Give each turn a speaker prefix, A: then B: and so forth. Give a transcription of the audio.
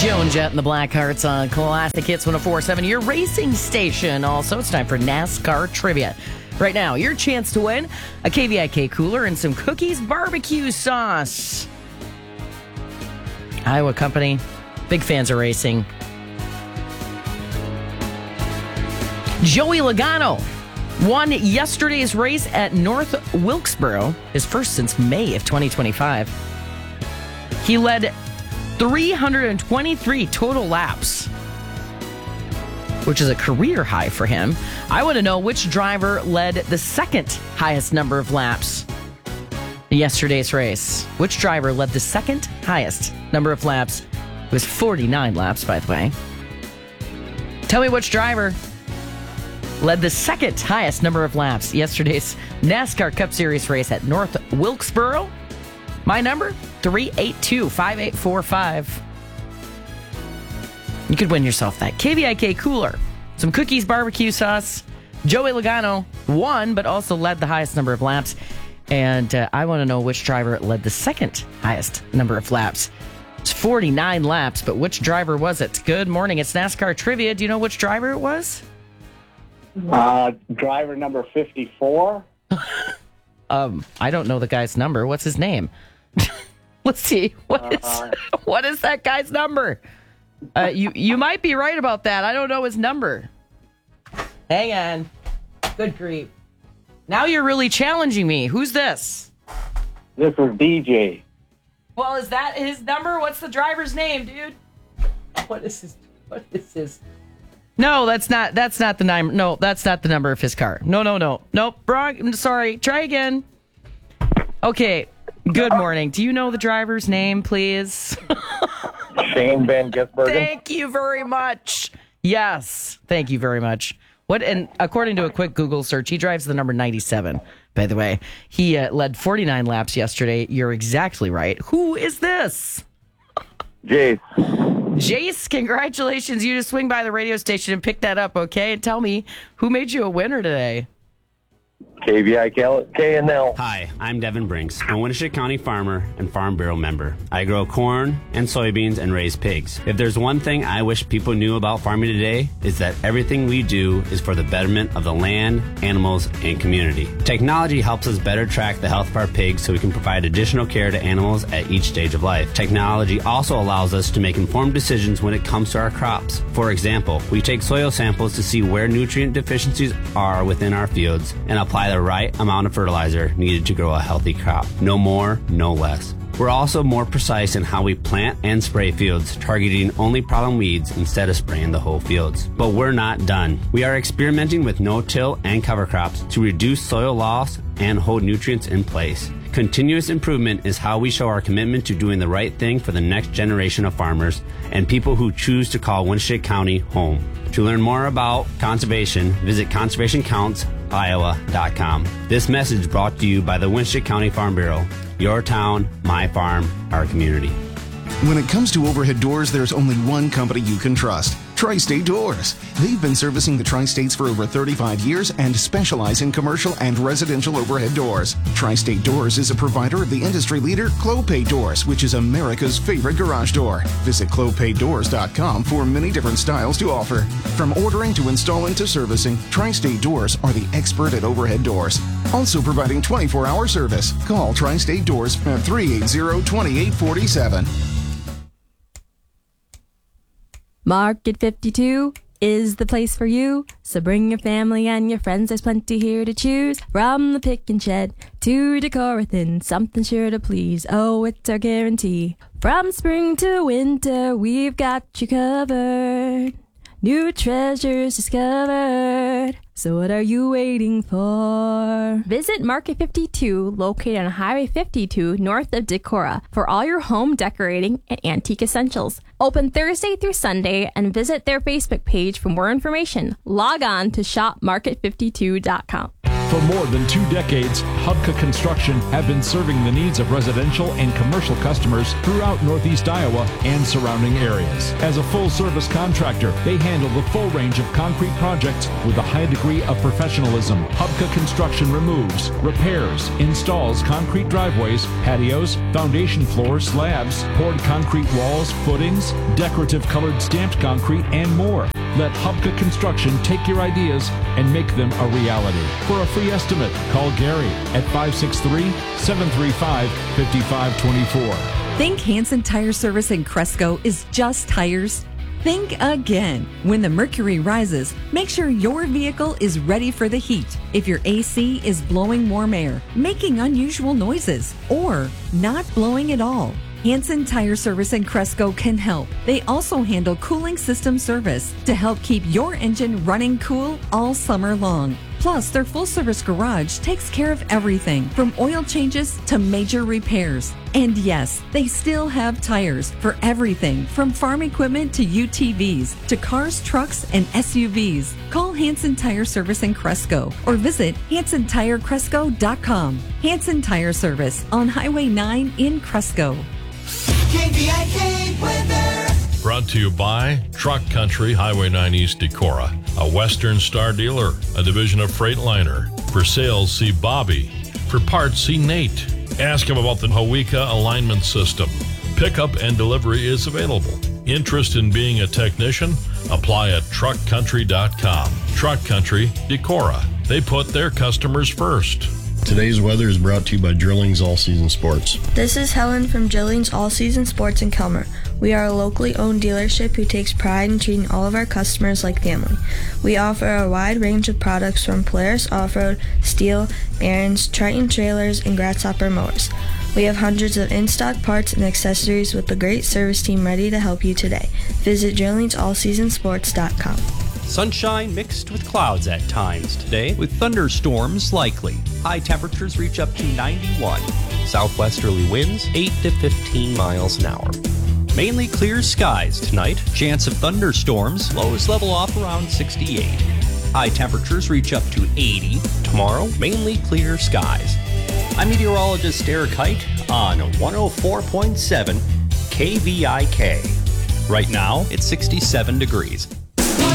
A: Joan Jett and the Blackhearts on Classic Hits 104.7, your racing station. Also, it's time for NASCAR trivia. Right now, your chance to win a KVIK cooler and some Cookies barbecue sauce. Iowa Company, big fans of racing. Joey Logano won yesterday's race at North Wilkesboro, his first since May of 2025. He led 323 total laps, which is a career high for him. I want to know which driver led the second highest number of laps in yesterday's race. Which driver led the second highest number of laps? It was 49 laps, by the way. Tell me which driver led the second highest number of laps yesterday's NASCAR Cup Series race at North Wilkesboro. My number, 382-5845. You could win yourself that KVIK cooler, some Cookies barbecue sauce. Joey Logano won, but also led the highest number of laps. And I want to know which driver led the second highest number of laps. It's 49 laps, but which driver was it? Good morning, it's NASCAR trivia. Do you know which driver it was?
B: Driver number 54.
A: I don't know the guy's number. What's his name? Let's see. What is that guy's number? You might be right about that. I don't know his number. Hang on. Good grief. Now you're really challenging me. Who's this?
B: This is DJ.
A: Well, is that his number? What's the driver's name, dude? What is his? No, that's not the number. No, that's not the number of his car. No. Nope, wrong. I'm sorry. Try again. Okay. Good morning. Do you know the driver's name, please?
B: Shane Van Gisbergen.
A: Thank you very much. Yes. Thank you very much. And according to a quick Google search, he drives the number 97, by the way. He led 49 laps yesterday. You're exactly right. Who is this? Jace, congratulations. You just swing by the radio station and pick that up, okay? And tell me, who made you a winner today?
B: KVIK&L.
C: Hi, I'm Devin Brinks, a Winneshiek County farmer and Farm Bureau member. I grow corn and soybeans and raise pigs. If there's one thing I wish people knew about farming today, is that everything we do is for the betterment of the land, animals, and community. Technology helps us better track the health of our pigs so we can provide additional care to animals at each stage of life. Technology also allows us to make informed decisions when it comes to our crops. For example, we take soil samples to see where nutrient deficiencies are within our fields and apply the right amount of fertilizer needed to grow a healthy crop. No more, no less. We're also more precise in how we plant and spray fields, targeting only problem weeds instead of spraying the whole fields. But we're not done. We are experimenting with no-till and cover crops to reduce soil loss and hold nutrients in place. Continuous improvement is how we show our commitment to doing the right thing for the next generation of farmers and people who choose to call Winneshiek County home. To learn more about conservation, visit conservationcounts.iowa.com. This message brought to you by the Winneshiek County Farm Bureau. Your town, my farm, our community.
D: When it comes to overhead doors, there's only one company you can trust. Tri-State Doors. They've been servicing the Tri-States for over 35 years and specialize in commercial and residential overhead doors. Tri-State Doors is a provider of the industry leader Clopay Doors, which is America's favorite garage door. Visit clopaydoors.com for many different styles to offer. From ordering to installing to servicing, Tri-State Doors are the expert at overhead doors. Also providing 24-hour service. Call Tri-State Doors at 380-2847.
E: Market 52 is the place for you. So bring your family and your friends, there's plenty here to choose. From the pick and shed to Decorathon, something sure to please. Oh, it's our guarantee. From spring to winter, we've got you covered. New treasures discovered. So what are you waiting for? Visit Market 52, located on Highway 52 north of Decorah, for all your home decorating and antique essentials. Open Thursday through Sunday, and visit their Facebook page for more information. Log on to shopmarket52.com.
F: For more than 2 decades, Hubka Construction have been serving the needs of residential and commercial customers throughout Northeast Iowa and surrounding areas. As a full-service contractor, they handle the full range of concrete projects with a high degree of professionalism. Hubka Construction removes, repairs, installs concrete driveways, patios, foundation floors, slabs, poured concrete walls, footings, decorative colored stamped concrete, and more. Let Hubka Construction take your ideas and make them a reality. For a free estimate, call Gary at 563-735-5524.
G: Think Hanson Tire Service in Cresco is just tires? Think again. When the mercury rises, make sure your vehicle is ready for the heat. If your AC is blowing warm air, making unusual noises, or not blowing at all, Hanson Tire Service in Cresco can help. They also handle cooling system service to help keep your engine running cool all summer long. Plus, their full-service garage takes care of everything from oil changes to major repairs. And yes, they still have tires for everything from farm equipment to UTVs to cars, trucks, and SUVs. Call Hanson Tire Service in Cresco or visit HansonTireCresco.com. Hanson Tire Service on Highway 9 in Cresco.
H: KVIK weather.
I: Brought to you by Truck Country Highway 9 East Decorah, a Western Star dealer, a division of Freightliner. For sales, see Bobby. For parts, see Nate. Ask him about the Hawika alignment system. Pickup and delivery is available. Interest in being a technician? Apply at truckcountry.com. Truck Country Decorah. They put their customers first.
J: Today's weather is brought to you by Drillings All Season Sports.
K: This is Helen from Drillings All Season Sports in Kelmer. We are a locally owned dealership who takes pride in treating all of our customers like family. We offer a wide range of products from Polaris Off-Road, Steel, Barons, Triton trailers, and Grasshopper mowers. We have hundreds of in-stock parts and accessories with a great service team ready to help you today. Visit DrillingsAllSeasonSports.com.
L: Sunshine mixed with clouds at times today, with thunderstorms likely. High temperatures reach up to 91. Southwesterly winds 8 to 15 miles an hour. Mainly clear skies tonight. Chance of thunderstorms. Lows level off around 68. High temperatures reach up to 80. Tomorrow, mainly clear skies. I'm meteorologist Eric Height on 104.7 KVIK. Right now, it's 67 degrees.